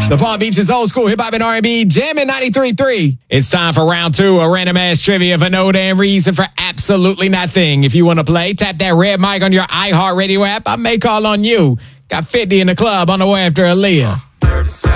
The Palm Beach is old school hip-hop and R&B, jamming 93.3. It's time for round 2 of random ass trivia for no damn reason for absolutely nothing. If you want to play, tap that red mic on your iHeartRadio app. I may call on you. Got 50 in the club on the way after Aaliyah. 30 seconds.